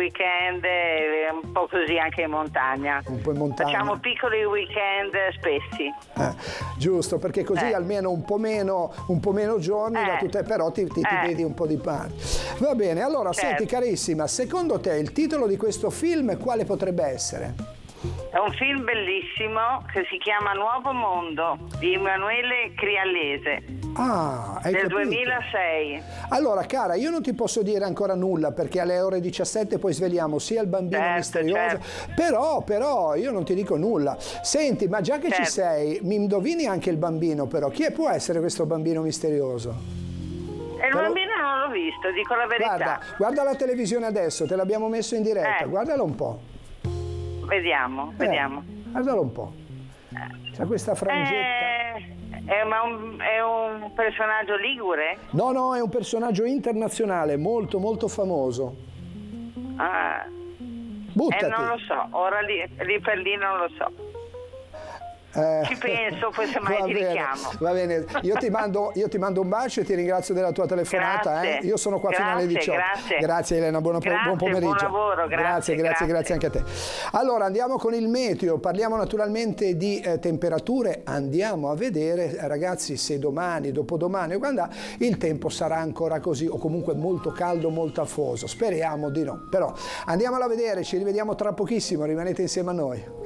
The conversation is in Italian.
weekend, un po' così anche in montagna. Un po' in montagna. Facciamo piccoli weekend spessi. Giusto, perché così almeno un po' meno giorni da tutte, però ti vedi un po' di parte. Va bene, allora senti carissima, secondo te il titolo di questo film quale potrebbe essere? È un film bellissimo che si chiama Nuovo Mondo di Emanuele Crialese. Hai del capito? 2006. Allora cara, io non ti posso dire ancora nulla perché alle ore 17 poi sveliamo sia il bambino misterioso, però io non ti dico nulla. Senti, ma già che ci sei, mi indovini anche il bambino, però chi può essere questo bambino misterioso? E il bambino non l'ho visto, dico la verità. Guarda la televisione adesso, te l'abbiamo messo in diretta, guardalo un po'. Vediamo. Guardalo un po'. C'ha questa frangetta. È un personaggio ligure? No, è un personaggio internazionale, molto molto famoso. Buttati. Non lo so, ora lì per lì non lo so. Ci penso, poi semmai ti richiamo. Va bene, io ti mando un bacio e ti ringrazio della tua telefonata. Grazie. Io sono qua fino alle 18. Grazie Elena, buon pomeriggio. Buon lavoro, grazie anche a te. Allora andiamo con il meteo, parliamo naturalmente di temperature, andiamo a vedere ragazzi se domani, dopodomani o quando il tempo sarà ancora così o comunque molto caldo, molto afoso. Speriamo di no, però andiamolo a vedere, ci rivediamo tra pochissimo, rimanete insieme a noi.